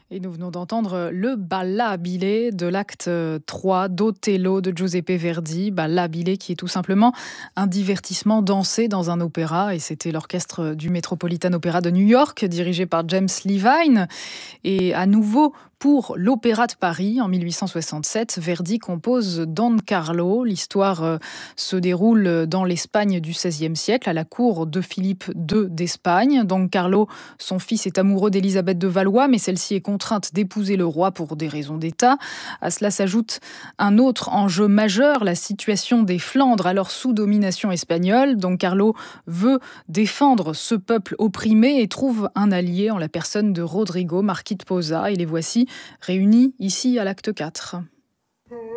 Et nous venons d'entendre le Ballabile de l'acte 3 d'Othello de Giuseppe Verdi. Ballabile qui est tout simplement un divertissement dansé dans un opéra. Et c'était l'orchestre du Metropolitan Opera de New York, dirigé par James Levine. Et à nouveau, pour l'Opéra de Paris, en 1867, Verdi compose Don Carlo. L'histoire se déroule dans l'Espagne du XVIe siècle, à la cour de Philippe II d'Espagne. Don Carlo, son fils, est amoureux d'Élisabeth de Valois, mais celle-ci est contrainte d'épouser le roi pour des raisons d'État. À cela s'ajoute un autre enjeu majeur, la situation des Flandres, alors sous domination espagnole. Don Carlo veut défendre ce peuple opprimé et trouve un allié en la personne de Rodrigo, marquis de Posa. Et les voici réunis ici à l'acte 4.